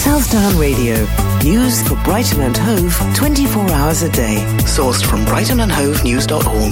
Southdown Radio. News for Brighton and Hove 24 hours a day. Sourced from brightonandhovenews.org.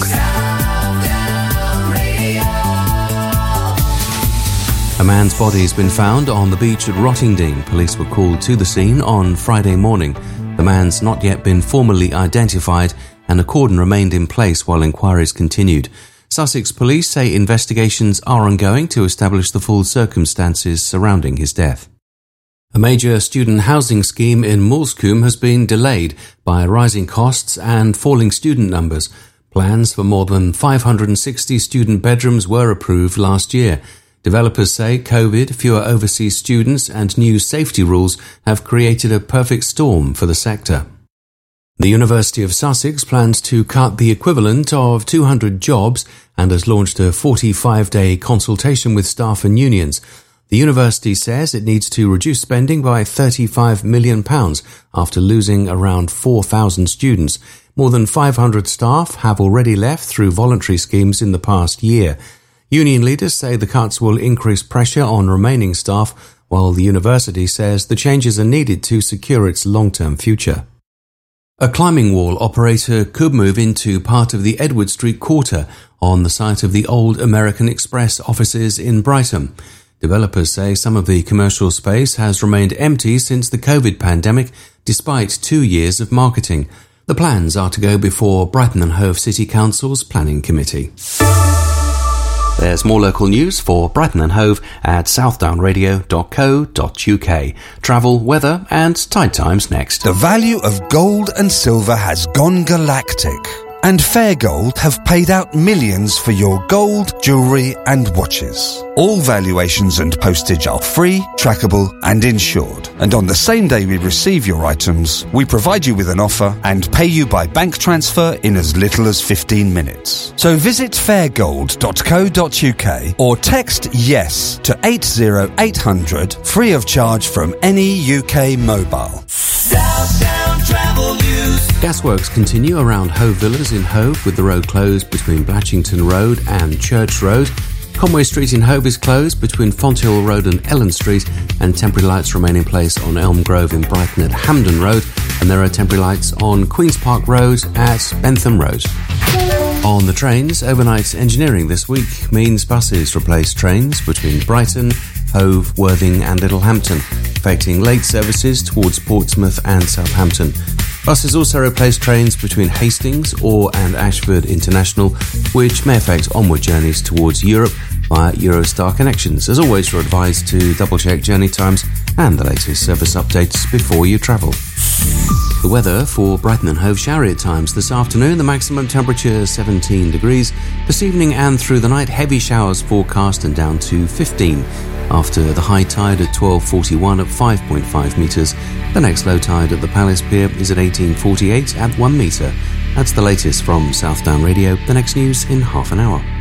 A man's body has been found on the beach at Rottingdean. Police were called to the scene on Friday morning. The man's not yet been formally identified, and a cordon remained in place while inquiries continued. Sussex police say investigations are ongoing to establish the full circumstances surrounding his death. A major student housing scheme in Moulsecoombe has been delayed by rising costs and falling student numbers. Plans for more than 560 student bedrooms were approved last year. Developers say COVID, fewer overseas students and new safety rules have created a perfect storm for the sector. The University of Sussex plans to cut the equivalent of 200 jobs and has launched a 45-day consultation with staff and unions. The university says it needs to reduce spending by £35 million after losing around 4,000 students. More than 500 staff have already left through voluntary schemes in the past year. Union leaders say the cuts will increase pressure on remaining staff, while the university says the changes are needed to secure its long-term future. A climbing wall operator could move into part of the Edward Street Quarter on the site of the old American Express offices in Brighton. Developers say some of the commercial space has remained empty since the COVID pandemic, despite 2 years of marketing. The plans are to go before Brighton and Hove City Council's planning committee. There's more local news for Brighton and Hove at southdownradio.co.uk. Travel, weather and tide times next. The value of gold and silver has gone galactic, and Fair Gold have paid out millions for your gold, jewellery and watches. All valuations and postage are free, trackable and insured. And on the same day we receive your items, we provide you with an offer and pay you by bank transfer in as little as 15 minutes. So visit fairgold.co.uk or text YES to 80800 free of charge from any UK mobile. Southdown Travel News. Gasworks continue around Hove Villas in Hove with the road closed between Blatchington Road and Church Road. Conway Street in Hove is closed between Fonthill Road and Ellen Street, and temporary lights remain in place on Elm Grove in Brighton at Hampden Road, and there are temporary lights on Queen's Park Road at Bentham Road. On the trains, overnight engineering this week means buses replace trains between Brighton, Hove, Worthing and Littlehampton, affecting late services towards Portsmouth and Southampton. Buses also replace trains between Hastings, Orr and Ashford International, which may affect onward journeys towards Europe via Eurostar connections. As always, you're advised to double-check journey times and the latest service updates before you travel. The weather for Brighton and Hove: showery at times this afternoon, the maximum temperature 17 degrees. This evening and through the night, heavy showers forecast and down to 15. After the high tide at 12:41 at 5.5 metres. The next low tide at the Palace Pier is at 18:48 at 1 metre. That's the latest from Southdown Radio. The next news in half an hour.